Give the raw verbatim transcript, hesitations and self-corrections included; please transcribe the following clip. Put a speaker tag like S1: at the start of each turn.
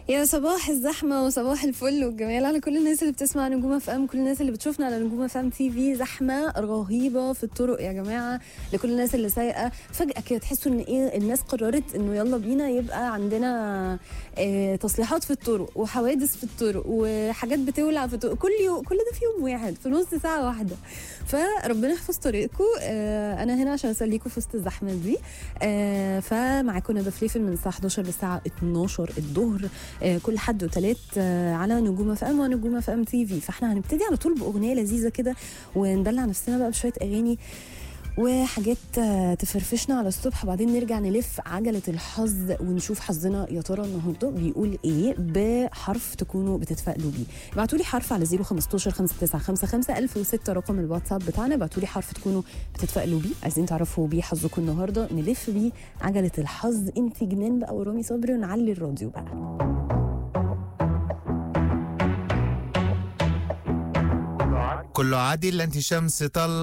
S1: يا صباح الزحمة وصباح الفل والجمال على كل الناس اللي بتسمع نجوم اف ام، كل الناس اللي بتشوفنا على نجوم اف ام تي في. زحمة رهيبة في الطرق يا جماعة، لكل الناس اللي سايقة فجأة كده تحسوا ان ايه، الناس قررت انه يلا بينا يبقى عندنا اه تصليحات في الطرق وحوادث في الطرق وحاجات بتولع في الطرق كل يوم، كل ده في يوم واحد في نص ساعة واحدة. فربنا يحفظ طريقكم. اه انا هنا عشان اسليكم في وسط الزحمة دي. اه فمعاكم ندى فليفل من الساعة احداشر للساعة اتناشر الظهر، آه كل حد وتلات آه على نجوم اف ام ونجوم اف ام تي في. فاحنا هنبتدي على طول باغنيه لذيذه كده، وندلع نفسنا بقى بشويه اغاني وحاجات آه تفرفشنا على الصبح، وبعدين نرجع نلف عجله الحظ ونشوف حظنا يا ترى النهارده بيقول ايه بحرف تكونوا بتتفائلوا بيه. ابعتوا لي حرف على صفر خمستاشر خمسة تسعة خمسة خمسة ألف وستة رقم الواتساب بتاعنا. ابعتوا لي حرف تكونوا بتتفائلوا بيه، عايزين تعرفوا بيه حظكم النهارده، نلف بيه عجله الحظ. انت جنان بقى ورامي صبري، ونعلي الراديو بقى.
S2: كله عادي الا انت شمس طلع